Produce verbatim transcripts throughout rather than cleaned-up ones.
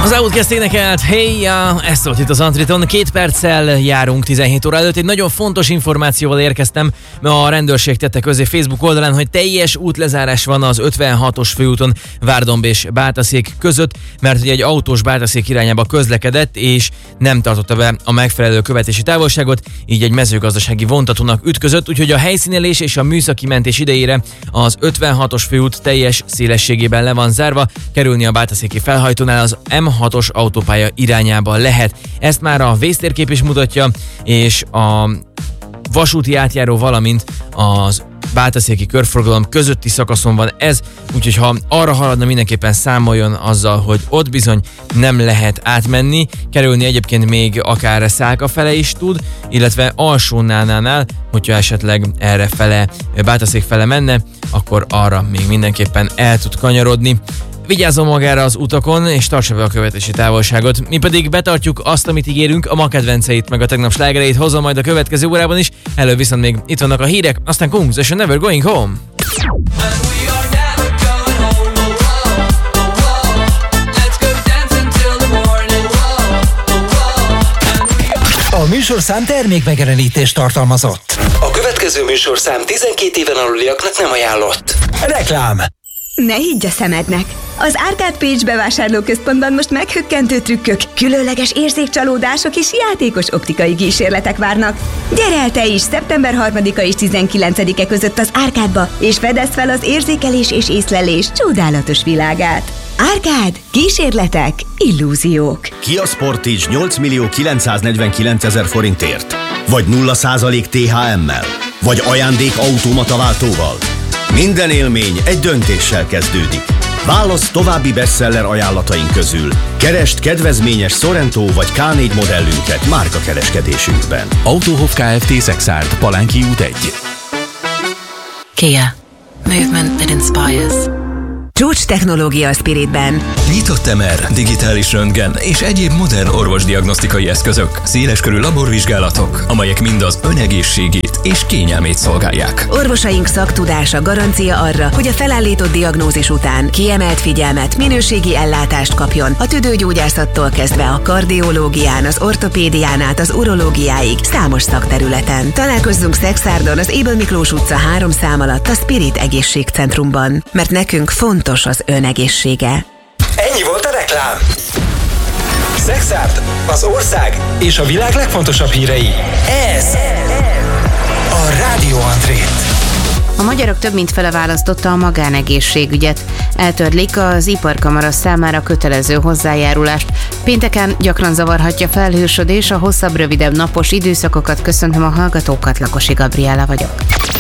Az Outcast énekelt Hey Ya, ez szólt itt az Antriton. Két perccel járunk tizenhét óra előtt. Egy nagyon fontos információval érkeztem, mert a rendőrség tette közé Facebook oldalán, hogy teljes útlezárás van az ötvenhatos főúton Várdomb és Bátaszék között, mert ugye egy autós Bátaszék irányába közlekedett, és nem tartotta be a megfelelő követési távolságot, így egy mezőgazdasági vontatónak ütközött, úgyhogy a helyszínelés és a műszaki mentés idejére az ötvenhatos főút teljes szélességében le van zárva, kerülni a bátaszéki felhajtónál az em hatos autópálya irányába lehet. Ezt már a vésztérkép is mutatja, és a vasúti átjáró, valamint az bátaszéki körforgalom közötti szakaszon van ez, úgyhogy ha arra haladna, mindenképpen számoljon azzal, hogy ott bizony nem lehet átmenni, kerülni egyébként még akár Szálka fele is tud, illetve Alsónánál, hogyha esetleg erre fele, Bátaszék fele menne, akkor arra még mindenképpen el tud kanyarodni. Vigyázzon magára az utakon, és tartsa be a követési távolságot. Mi pedig betartjuk azt, amit ígérünk, a ma kedvenceit, meg a tegnap slágereit hozom majd a következő órában is. Előbb viszont még itt vannak a hírek, aztán Kungs és a Never Going Home. A műsorszám termékmegjelenítést tartalmazott. A következő műsorszám tizenkét éven aluliaknak nem ajánlott. Reklám. Ne higgy a szemednek! Az Arcade Page bevásárlóközpontban most meghökkentő trükkök, különleges érzékcsalódások és játékos optikai kísérletek várnak. Gyere el te is szeptember harmadika és tizenkilencedike között az Arcade-ba, és fedezd fel az érzékelés és észlelés csodálatos világát. Arcade. Kísérletek, illúziók. Kia Sportage nyolc millió kilencszáznegyvenkilencezer forintért? Vagy nulla százalék té há emmel? Vagy ajándék automata váltóval? Minden élmény egy döntéssel kezdődik. Válasz további bestseller ajánlataink közül. Keresd kedvezményes Sorento vagy ká négy modellünket márkakereskedésünkben. Autóhof Kft. Szexárd, Palánki út egy. Kia. Movement that inspires. Csúcs technológia a Spiritben. Nyitott em er, digitális röntgen és egyéb modern orvosdiagnosztikai eszközök, széleskörű laborvizsgálatok, amelyek mind az ön egészségét és kényelmét szolgálják. Orvosaink szaktudása garancia arra, hogy a felállított diagnózis után kiemelt figyelmet, minőségi ellátást kapjon a tüdőgyógyászattól kezdve a kardiológián, az ortopédián át az urológiáig számos szakterületen. Találkozzunk Szexárdon az Ébel Miklós utca három szám alatt a Spirit Egészségcentrumban, mert nekünk fontos az ön egészsége. Ennyi volt a reklám. Szexárd, az ország és a világ legfontosabb hírei. Ez a Rádió Antrét. A magyarok több mint fele választotta a magánegészségügyet. Eltörlik az iparkamara számára kötelező hozzájárulást. Pénteken gyakran zavarhatja felhősödés, a hosszabb, rövidebb napos időszakokat. Köszöntöm a hallgatókat, Lakosi Gabriella vagyok.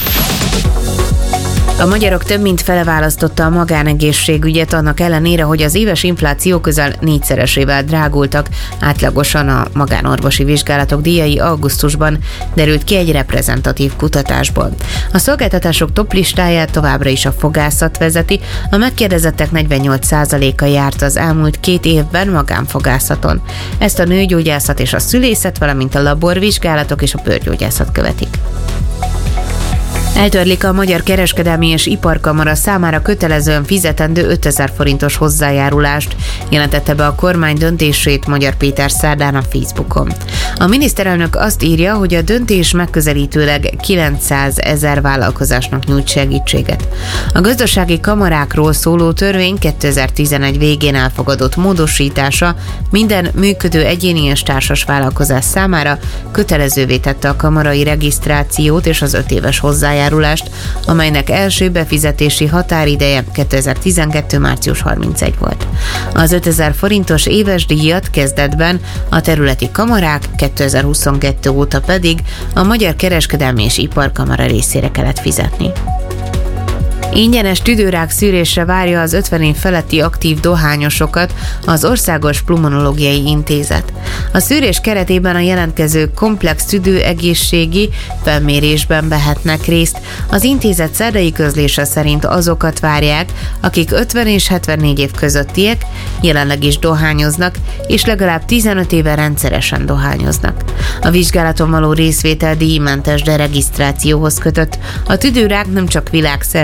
A magyarok több mint fele választotta a magánegészségügyet, annak ellenére, hogy az éves infláció közel négyszeresével drágultak. Átlagosan a magánorvosi vizsgálatok díjai augusztusban, derült ki egy reprezentatív kutatásból. A szolgáltatások toplistáját továbbra is a fogászat vezeti, a megkérdezettek negyvennyolc százaléka járt az elmúlt két évben magánfogászaton. Ezt a nőgyógyászat és a szülészet, valamint a laborvizsgálatok és a bőrgyógyászat követik. Eltörlik a Magyar Kereskedelmi és Iparkamara számára kötelezően fizetendő ötezer forintos hozzájárulást, jelentette be a kormány döntését Magyar Péter szerdán a Facebookon. A miniszterelnök azt írja, hogy a döntés megközelítőleg kilencszázezer vállalkozásnak nyújt segítséget. A gazdasági kamarákról szóló törvény kétezer-tizenegy végén elfogadott módosítása minden működő egyéni és társas vállalkozás számára kötelezővé tette a kamarai regisztrációt és az öt éves hozzájárulást, amelynek első befizetési határideje kétezer-tizenkettő március harmincegy volt. Az ötezer forintos éves díjat kezdetben a területi kamarák, kétezer-huszonkettő óta pedig a Magyar Kereskedelmi és Iparkamara részére kellett fizetni. Ingyenes tüdőrák szűrésre várja az ötven év feletti aktív dohányosokat az Országos Pulmonológiai Intézet. A szűrés keretében a jelentkezők komplex tüdőegészségi felmérésben vehetnek részt. Az intézet szerdai közlése szerint azokat várják, akik ötven és hetvennégy év közöttiek, jelenleg is dohányoznak, és legalább tizenöt éve rendszeresen dohányoznak. A vizsgálaton való részvétel díjmentes, de regisztrációhoz kötött. A tüdőrák nem csak világszerte, hanem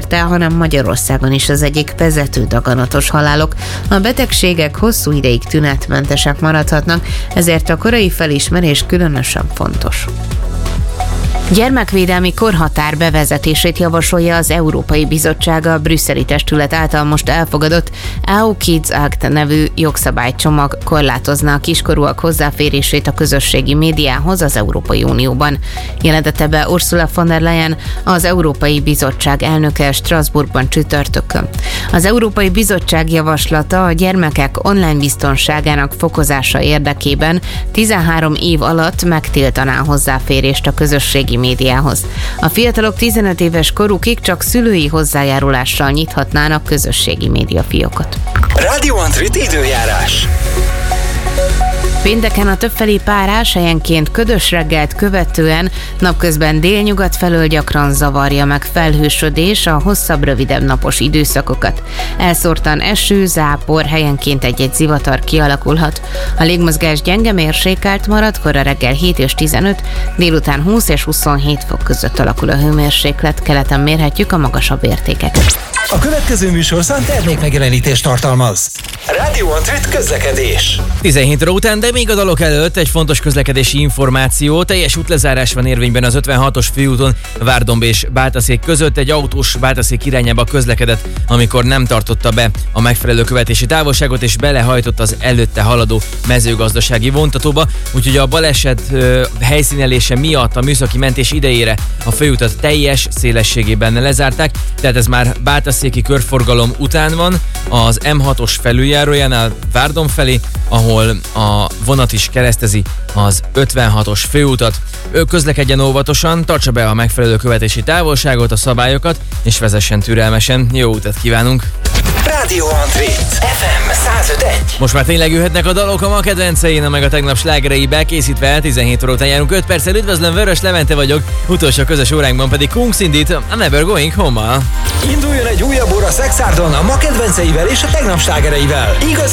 hanem Magyarországon is az egyik vezető daganatos halálok. A betegségek hosszú ideig tünetmentesek maradhatnak, ezért a korai felismerés különösen fontos. Gyermekvédelmi korhatár bevezetését javasolja az Európai Bizottság a brüsszeli testület által most elfogadott é u Kids Act nevű jogszabálycsomag korlátozna a kiskorúak hozzáférését a közösségi médiához az Európai Unióban. Jelentette be Ursula von der Leyen, az Európai Bizottság elnöke Strasbourgban csütörtökön. Az Európai Bizottság javaslata a gyermekek online biztonságának fokozása érdekében tizenhárom év alatt megtiltaná a hozzáférést a közösségi médiához. A fiatalok tizenöt éves korukig csak szülői hozzájárulással nyithatnának közösségi médiafiókot. Radio Antrit időjárás. Pénteken a többfelé párás, helyenként ködös reggelt követően napközben délnyugat felől gyakran zavarja meg felhősödés a hosszabb, rövidebb napos időszakokat. Elszórtan eső, zápor, helyenként egy-egy zivatar kialakulhat. A légmozgás gyenge, mérsékelt marad, kora reggel hét és tizenöt, délután húsz és huszonhét fok között alakul a hőmérséklet, keleten mérhetjük a magasabb értékeket. A következő műsorszám termékmegjelenítést tartalmaz. Radio Antrit közlekedés. tizenhét óra után, de még a dalok előtt egy fontos közlekedési információ. Teljes útlezárás van érvényben az ötvenhatos főúton Várdomb és Báltaszék között. Egy autós Báltaszék irányába közlekedett, amikor nem tartotta be a megfelelő követési távolságot, és belehajtott az előtte haladó mezőgazdasági vontatóba. Úgyhogy a baleset ö, helyszínelése miatt a műszaki mentés idejére a főutat teljes szélességében lezárták. Tehát ez már Báltaszéki körforgalom után van, az em hatos felüljárójánál Várdomb felé, ahol a vonat is keresztezi az ötvenhatos főutat. Ő közlekedjen óvatosan, tartsa be a megfelelő követési távolságot, a szabályokat, és vezessen türelmesen. Jó utat kívánunk! Radio Antrit ef em száz öt egész egy. Most már tényleg jöhetnek a dalok, a ma kedvencein, meg a tegnap slágerei bekészítve, tizenhét óra után járunk öt perccel. Üdvözlöm, Vörös Levente vagyok, utolsó közös óránkban pedig Kungs indít a Never Going Home-mal. Induljon egy újabb óra Szexárdon a ma kedvenceivel és a tegnap slágereivel. Igazi